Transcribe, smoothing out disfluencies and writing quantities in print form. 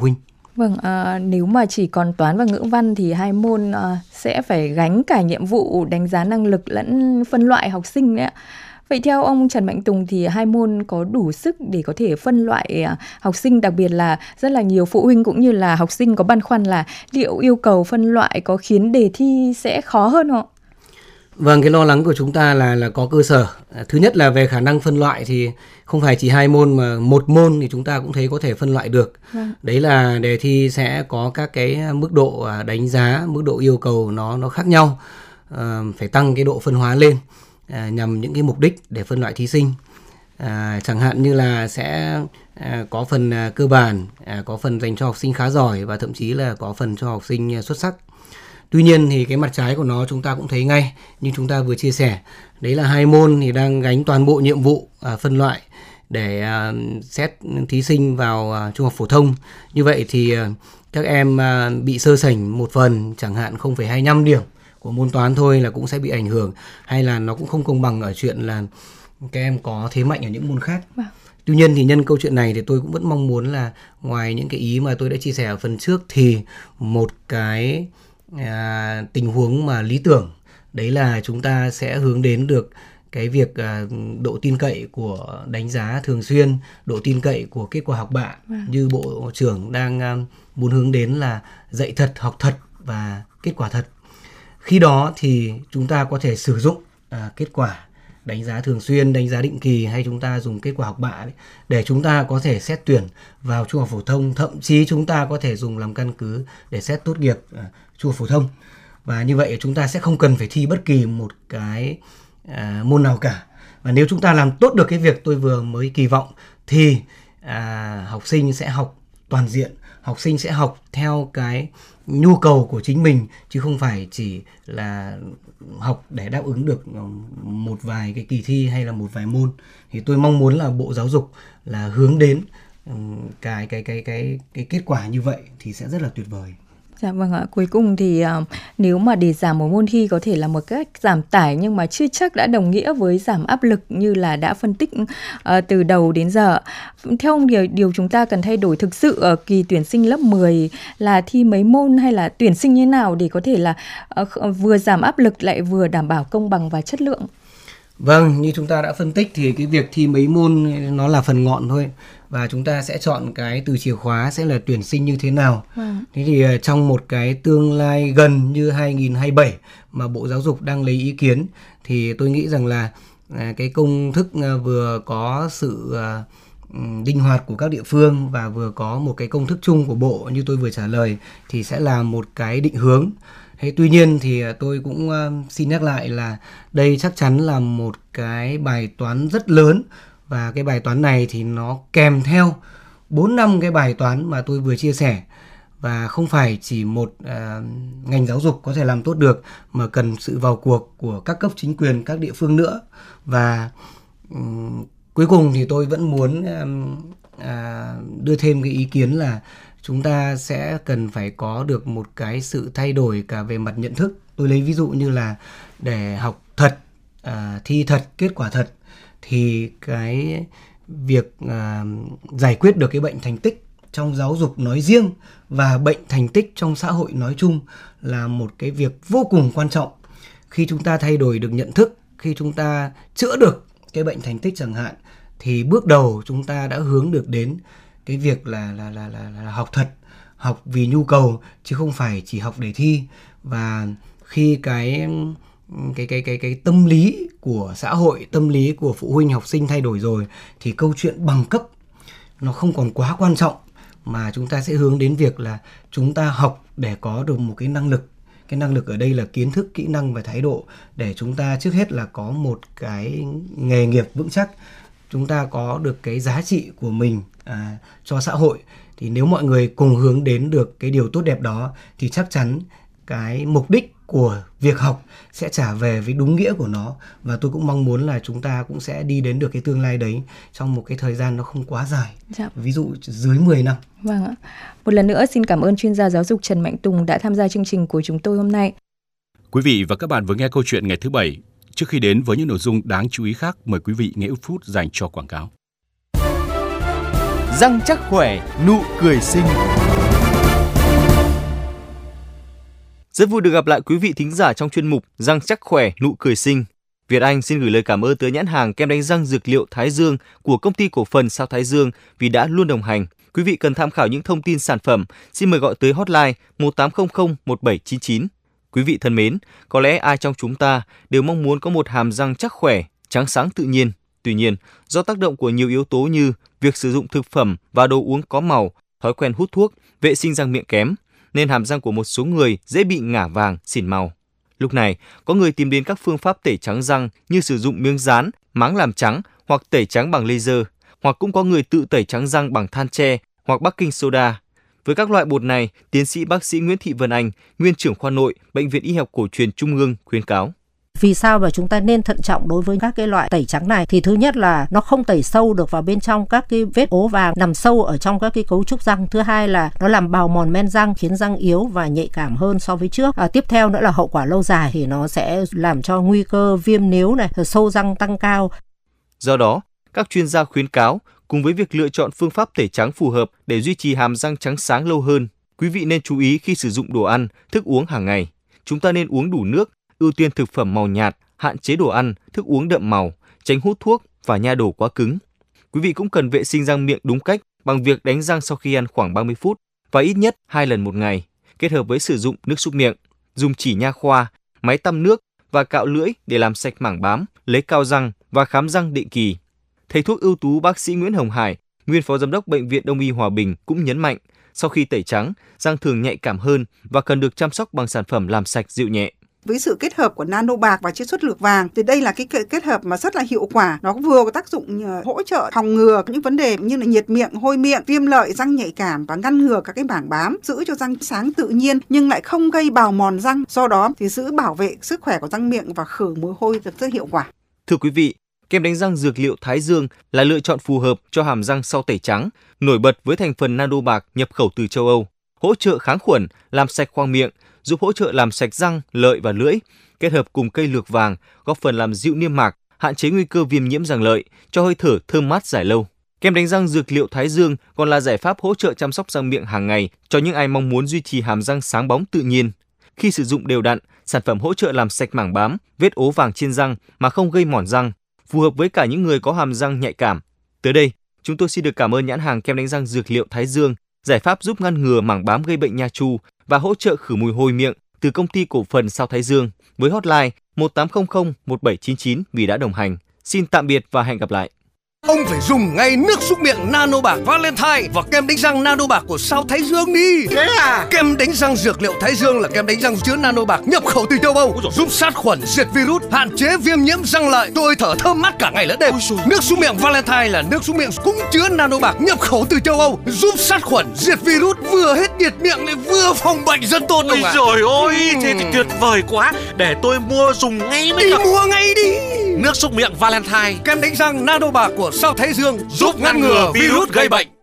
huynh. Vâng, nếu mà chỉ còn toán và ngữ văn thì hai môn sẽ phải gánh cả nhiệm vụ đánh giá năng lực lẫn phân loại học sinh đấy ạ. Vậy theo ông Trần Mạnh Tùng thì hai môn có đủ sức để có thể phân loại học sinh, đặc biệt là rất là nhiều phụ huynh cũng như là học sinh có băn khoăn là liệu yêu cầu phân loại có khiến đề thi sẽ khó hơn không? Vâng, cái lo lắng của chúng ta là có cơ sở. Thứ nhất là về khả năng phân loại thì không phải chỉ hai môn mà một môn thì chúng ta cũng thấy có thể phân loại được. Đấy là đề thi sẽ có các cái mức độ đánh giá, mức độ yêu cầu nó khác nhau. Phải tăng cái độ phân hóa lên nhằm những cái mục đích để phân loại thí sinh. Chẳng hạn như là sẽ có phần cơ bản, có phần dành cho học sinh khá giỏi và thậm chí là có phần cho học sinh xuất sắc. Tuy nhiên thì cái mặt trái của nó chúng ta cũng thấy ngay, như chúng ta vừa chia sẻ, đấy là hai môn thì đang gánh toàn bộ nhiệm vụ phân loại để xét thí sinh vào trung học phổ thông. Như vậy thì các em bị sơ sảnh một phần, chẳng hạn 0,25 điểm của môn toán thôi là cũng sẽ bị ảnh hưởng, hay là nó cũng không công bằng ở chuyện là các em có thế mạnh ở những môn khác. Tuy nhiên thì nhân câu chuyện này thì tôi cũng vẫn mong muốn là ngoài những cái ý mà tôi đã chia sẻ ở phần trước thì một cái tình huống mà lý tưởng đấy là chúng ta sẽ hướng đến được cái việc độ tin cậy của đánh giá thường xuyên, độ tin cậy của kết quả học bạ như Bộ trưởng đang muốn hướng đến là dạy thật, học thật và kết quả thật. Khi đó thì chúng ta có thể sử dụng kết quả đánh giá thường xuyên, đánh giá định kỳ, hay chúng ta dùng kết quả học bạ để chúng ta có thể xét tuyển vào trung học phổ thông, thậm chí chúng ta có thể dùng làm căn cứ để xét tốt nghiệp trung học phổ thông. Và như vậy chúng ta sẽ không cần phải thi bất kỳ một cái môn nào cả. Và nếu chúng ta làm tốt được cái việc tôi vừa mới kỳ vọng thì học sinh sẽ học toàn diện, học sinh sẽ học theo cái nhu cầu của chính mình, chứ không phải chỉ là học để đáp ứng được một vài cái kỳ thi hay là một vài môn. Thì tôi mong muốn là Bộ Giáo dục là hướng đến cái kết quả như vậy thì sẽ rất là tuyệt vời. Dạ vâng ạ, cuối cùng thì nếu mà để giảm một môn thi có thể là một cách giảm tải, nhưng mà chưa chắc đã đồng nghĩa với giảm áp lực như là đã phân tích từ đầu đến giờ. Theo ông, điều chúng ta cần thay đổi thực sự ở kỳ tuyển sinh lớp 10 là thi mấy môn hay là tuyển sinh như nào để có thể là vừa giảm áp lực lại vừa đảm bảo công bằng và chất lượng? Vâng, như chúng ta đã phân tích thì cái việc thi mấy môn nó là phần ngọn thôi. Và chúng ta sẽ chọn cái từ chìa khóa sẽ là tuyển sinh như thế nào. Thế thì trong một cái tương lai gần như 2027 mà Bộ Giáo dục đang lấy ý kiến thì tôi nghĩ rằng là cái công thức vừa có sự linh hoạt của các địa phương và vừa có một cái công thức chung của Bộ như tôi vừa trả lời thì sẽ là một cái định hướng. Tuy nhiên thì tôi cũng xin nhắc lại là đây chắc chắn là một cái bài toán rất lớn, và cái bài toán này thì nó kèm theo 4 năm cái bài toán mà tôi vừa chia sẻ, và không phải chỉ một ngành giáo dục có thể làm tốt được mà cần sự vào cuộc của các cấp chính quyền, các địa phương nữa. Và cuối cùng thì tôi vẫn muốn đưa thêm cái ý kiến là chúng ta sẽ cần phải có được một cái sự thay đổi cả về mặt nhận thức. Tôi lấy ví dụ như là để học thật, thi thật, kết quả thật, thì cái việc giải quyết được cái bệnh thành tích trong giáo dục nói riêng và bệnh thành tích trong xã hội nói chung là một cái việc vô cùng quan trọng. Khi chúng ta thay đổi được nhận thức, khi chúng ta chữa được cái bệnh thành tích chẳng hạn, thì bước đầu chúng ta đã hướng được đến cái việc là học thật, học vì nhu cầu chứ không phải chỉ học để thi. Và khi cái tâm lý của xã hội, tâm lý của phụ huynh học sinh thay đổi rồi thì câu chuyện bằng cấp nó không còn quá quan trọng, mà chúng ta sẽ hướng đến việc là chúng ta học để có được một cái năng lực. Cái năng lực ở đây là kiến thức, kỹ năng và thái độ, để chúng ta trước hết là có một cái nghề nghiệp vững chắc, chúng ta có được cái giá trị của mình cho xã hội. Thì nếu mọi người cùng hướng đến được cái điều tốt đẹp đó thì chắc chắn cái mục đích của việc học sẽ trả về với đúng nghĩa của nó. Và tôi cũng mong muốn là chúng ta cũng sẽ đi đến được cái tương lai đấy trong một cái thời gian nó không quá dài. Ví dụ dưới 10 năm. Vâng ạ. Một lần nữa xin cảm ơn chuyên gia giáo dục Trần Mạnh Tùng đã tham gia chương trình của chúng tôi hôm nay. Quý vị và các bạn vừa nghe câu chuyện ngày thứ 7. Trước khi đến với những nội dung đáng chú ý khác, mời quý vị nghe ít phút dành cho quảng cáo. Răng chắc khỏe, nụ cười xinh. Rất vui được gặp lại quý vị thính giả trong chuyên mục Răng chắc khỏe, nụ cười xinh. Việt Anh xin gửi lời cảm ơn tới nhãn hàng kem đánh răng dược liệu Thái Dương của công ty cổ phần Sao Thái Dương vì đã luôn đồng hành. Quý vị cần tham khảo những thông tin sản phẩm, xin mời gọi tới hotline 1800 1799. Quý vị thân mến, có lẽ ai trong chúng ta đều mong muốn có một hàm răng chắc khỏe, trắng sáng tự nhiên. Tuy nhiên, do tác động của nhiều yếu tố như việc sử dụng thực phẩm và đồ uống có màu, thói quen hút thuốc, vệ sinh răng miệng kém, nên hàm răng của một số người dễ bị ngả vàng, xỉn màu. Lúc này, có người tìm đến các phương pháp tẩy trắng răng như sử dụng miếng dán, máng làm trắng hoặc tẩy trắng bằng laser, hoặc cũng có người tự tẩy trắng răng bằng than tre hoặc baking soda. Với các loại bột này, tiến sĩ bác sĩ Nguyễn Thị Vân Anh, nguyên trưởng khoa nội, Bệnh viện Y học cổ truyền Trung ương khuyến cáo. Vì sao mà chúng ta nên thận trọng đối với các cái loại tẩy trắng này? Thì thứ nhất là nó không tẩy sâu được vào bên trong các cái vết ố vàng nằm sâu ở trong các cái cấu trúc răng. Thứ hai là nó làm bào mòn men răng, khiến răng yếu và nhạy cảm hơn so với trước. Tiếp theo nữa là hậu quả lâu dài thì nó sẽ làm cho nguy cơ viêm níu này, sâu răng tăng cao. Do đó, các chuyên gia khuyến cáo cùng với việc lựa chọn phương pháp tẩy trắng phù hợp để duy trì hàm răng trắng sáng lâu hơn, quý vị nên chú ý khi sử dụng đồ ăn, thức uống hàng ngày. Chúng ta nên uống đủ nước, ưu tiên thực phẩm màu nhạt, hạn chế đồ ăn, thức uống đậm màu, tránh hút thuốc và nhai đồ quá cứng. Quý vị cũng cần vệ sinh răng miệng đúng cách bằng việc đánh răng sau khi ăn khoảng 30 phút và ít nhất 2 lần một ngày, kết hợp với sử dụng nước súc miệng, dùng chỉ nha khoa, máy tăm nước và cạo lưỡi để làm sạch mảng bám, lấy cao răng và khám răng định kỳ. Thầy thuốc ưu tú bác sĩ Nguyễn Hồng Hải, nguyên phó giám đốc Bệnh viện Đông y Hòa Bình cũng nhấn mạnh, sau khi tẩy trắng, răng thường nhạy cảm hơn và cần được chăm sóc bằng sản phẩm làm sạch dịu nhẹ. Với sự kết hợp của nano bạc và chiết xuất lược vàng thì đây là cái kết hợp mà rất là hiệu quả. Nó vừa có tác dụng hỗ trợ phòng ngừa những vấn đề như là nhiệt miệng, hôi miệng, viêm lợi, răng nhạy cảm và ngăn ngừa các cái mảng bám, giữ cho răng sáng tự nhiên nhưng lại không gây bào mòn răng. Do đó thì giữ bảo vệ sức khỏe của răng miệng và khử mùi hôi rất hiệu quả. Thưa quý vị, kem đánh răng dược liệu Thái Dương là lựa chọn phù hợp cho hàm răng sau tẩy trắng, nổi bật với thành phần nano bạc nhập khẩu từ châu Âu, hỗ trợ kháng khuẩn, làm sạch khoang miệng, giúp hỗ trợ làm sạch răng, lợi và lưỡi, kết hợp cùng cây lược vàng, góp phần làm dịu niêm mạc, hạn chế nguy cơ viêm nhiễm răng lợi, cho hơi thở thơm mát giải lâu. Kem đánh răng dược liệu Thái Dương còn là giải pháp hỗ trợ chăm sóc răng miệng hàng ngày cho những ai mong muốn duy trì hàm răng sáng bóng tự nhiên. Khi sử dụng đều đặn, sản phẩm hỗ trợ làm sạch mảng bám, vết ố vàng trên răng mà không gây mòn răng, phù hợp với cả những người có hàm răng nhạy cảm. Tới đây, chúng tôi xin được cảm ơn nhãn hàng kem đánh răng dược liệu Thái Dương, giải pháp giúp ngăn ngừa mảng bám gây bệnh nha chu và hỗ trợ khử mùi hôi miệng từ công ty cổ phần Sao Thái Dương với hotline 1800 1799 vì đã đồng hành. Xin tạm biệt và hẹn gặp lại. Ông phải dùng ngay nước súc miệng nano bạc Valentine và kem đánh răng nano bạc của Sao Thái Dương đi. Thế à? Kem đánh răng dược liệu Thái Dương là kem đánh răng chứa nano bạc nhập khẩu từ châu Âu, giúp sát khuẩn, diệt virus, hạn chế viêm nhiễm răng lợi, tôi thở thơm mát cả ngày lẫn đêm. Nước súc miệng Valentine là nước súc miệng cũng chứa nano bạc nhập khẩu từ châu Âu, giúp sát khuẩn, diệt virus, vừa hết nhiệt miệng lại vừa phòng bệnh rất tốt. Ôi trời ơi, thế thì tuyệt vời quá. Để tôi mua dùng ngay mới được. Mua ngay đi. Nước súc miệng Valentine, kem đánh răng nano bạc của Sao Thái Dương giúp ngăn ngừa virus gây bệnh.